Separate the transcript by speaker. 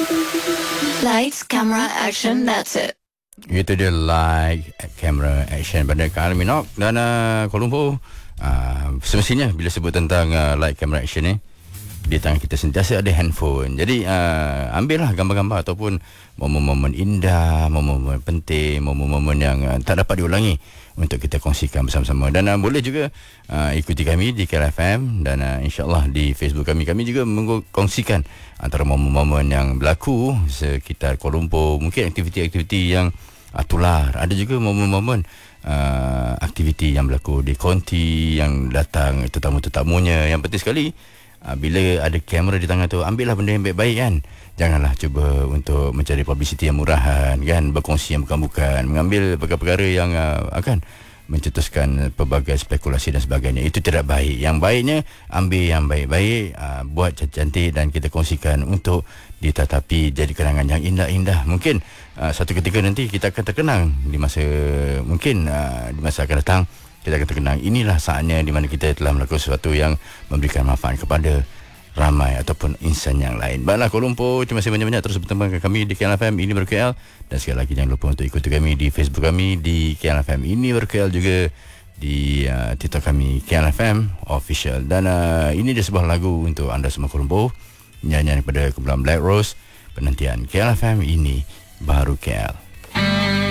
Speaker 1: Lights, camera, action, that's it.
Speaker 2: Itu dia light camera action pada Kak Alminok dan Kuala Lumpur. Semestinya bila sebut tentang light camera action ni, di tangan kita sentiasa ada handphone. Jadi ambillah gambar-gambar ataupun momen-momen indah, momen-momen penting, momen-momen yang tak dapat diulangi untuk kita kongsikan bersama-sama. Dan boleh juga ikuti kami di KLFM dan insyaAllah di Facebook kami. Kami juga mengkongsikan antara momen-momen yang berlaku sekitar Kuala Lumpur. Mungkin aktiviti-aktiviti yang tular. Ada juga momen-momen aktiviti yang berlaku di konti yang datang tetamu-tetamunya. Yang penting sekali, bila ada kamera di tangan tu, ambillah benda yang baik-baik kan. Janganlah cuba untuk mencari publicity yang murahan kan, berkongsi yang bukan-bukan, mengambil perkara-perkara yang akan mencetuskan pelbagai spekulasi dan sebagainya. Itu tidak baik. Yang baiknya ambil yang baik-baik, buat cantik-cantik dan kita kongsikan untuk ditatapi jadi kenangan yang indah-indah. Mungkin satu ketika nanti kita akan terkenang di masa di masa akan datang. Kita akan terkenang. Inilah saatnya di mana kita telah melakukan sesuatu yang memberikan manfaat kepada ramai ataupun insan yang lain. Baiklah Kuala Lumpur, terima kasih banyak-banyak terus bertemu dengan kami di KLFM Ini Baru KL. Dan sekali lagi jangan lupa untuk ikuti kami di Facebook kami di KLFM Ini Baru KL, juga di TikTok kami KLFM Official. Dan ini dia sebuah lagu untuk anda semua Kuala Lumpur, nyanyian daripada kumpulan Black Rose, penantian KLFM Ini Baru KL.